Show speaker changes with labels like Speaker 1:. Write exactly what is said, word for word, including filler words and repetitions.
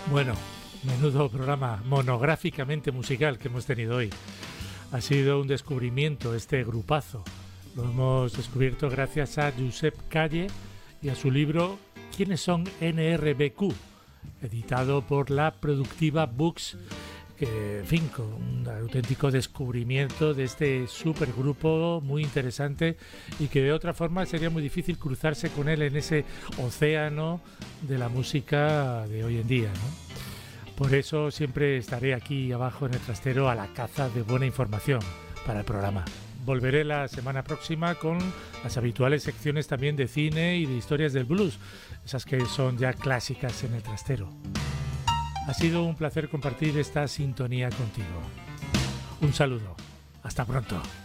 Speaker 1: Bueno, menudo programa monográficamente musical que hemos tenido hoy. Ha sido un descubrimiento este grupazo. Lo hemos descubierto gracias a Josep Calle y a su libro ¿Quiénes son N R B Q?, editado por la Productiva Books, que, en fin, con un auténtico descubrimiento de este supergrupo muy interesante y que de otra forma sería muy difícil cruzarse con él en ese océano de la música de hoy en día, ¿no? Por eso siempre estaré aquí abajo en el trastero a la caza de buena información para el programa. Volveré la semana próxima con las habituales secciones también de cine y de historias del blues, esas que son ya clásicas en el trastero. Ha sido un placer compartir esta sintonía contigo. Un saludo. Hasta pronto.